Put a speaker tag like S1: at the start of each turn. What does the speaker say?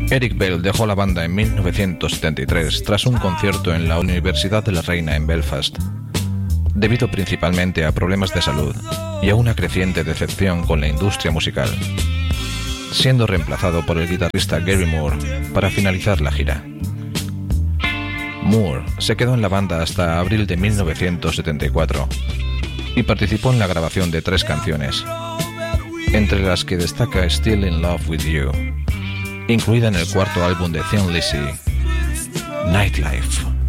S1: Eric Bell dejó la banda en 1973 tras un concierto en la Universidad de la Reina en Belfast, debido principalmente a problemas de salud y a una creciente decepción con la industria musical, siendo reemplazado por el guitarrista Gary Moore para finalizar la gira. Moore se quedó en la banda hasta abril de 1974 y participó en la grabación de 3 canciones, entre las que destaca Still in Love with You, incluida en el 4º álbum de Thin Lizzy, Nightlife.